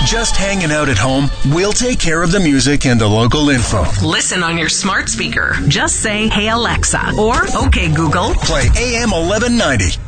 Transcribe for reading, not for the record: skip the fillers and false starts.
just hanging out at home? We'll take care of the music and the local info. Listen on your smart speaker. Just say, "Hey Alexa," or "Okay Google." Play AM 1190.